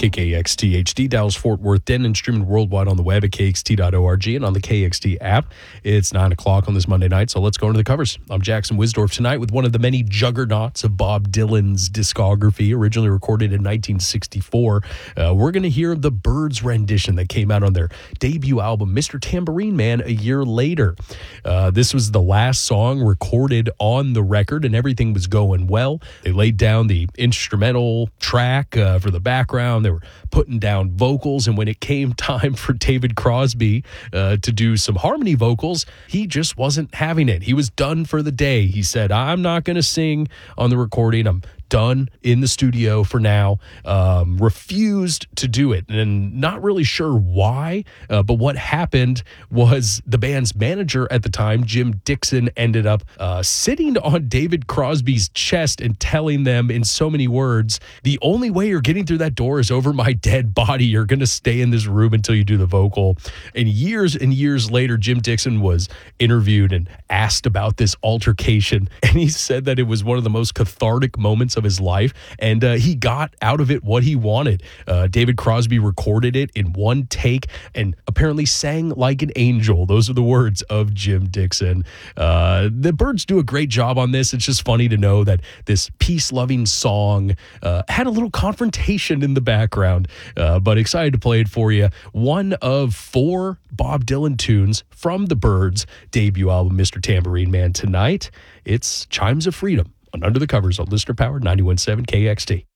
KKXT HD, Dallas, Fort Worth, Denton, streaming worldwide on the web at kxt.org and on the KXT app. It's 9 o'clock on this Monday night, so let's go into the covers. I'm Jackson Wisdorf tonight with one of the many juggernauts of Bob Dylan's discography, originally recorded in 1964. We're going to hear the Byrds rendition that came out on their debut album, Mr. Tambourine Man, a year later. This was the last song recorded on the record, and everything was going well. They laid down the instrumental track for the background. They were putting down vocals, and when it came time for David Crosby to do some harmony vocals, he just wasn't having it. He was done for the day. He said, I'm not going to sing on the recording. I'm done in the studio for now. Refused to do it, and not really sure why, but what happened was the band's manager at the time, Jim Dixon, ended up sitting on David Crosby's chest and telling them in so many words, the only way you're getting through that door is over my dead body. You're going to stay in this room until you do the vocal. And years later, Jim Dixon was interviewed and asked about this altercation, and he said that it was one of the most cathartic moments of his life, and he got out of it what he wanted. David Crosby recorded it in one take and apparently sang like an angel. Those are the words of Jim Dixon. The Byrds do a great job on this. It's just funny to know that this peace-loving song had a little confrontation in the background, but excited to play it for you. One of 4 Bob Dylan tunes from the Byrds' debut album, Mr. Tambourine Man. Tonight, it's Chimes of Freedom on Under the Covers on Listener Powered 91.7 KXT.